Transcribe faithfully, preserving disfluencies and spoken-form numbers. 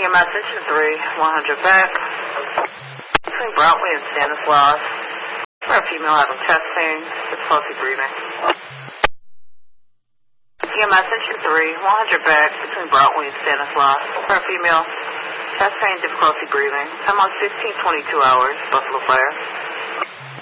E M S Engine three, one hundred back. Between Broadway and Stanislaus. For a female having chest pain, difficulty breathing. E M S Engine three, one hundred back. Between Broadway and Stanislaus. For a female, chest pain, difficulty breathing. Time on sixteen twenty-two hours, Buffalo Fire.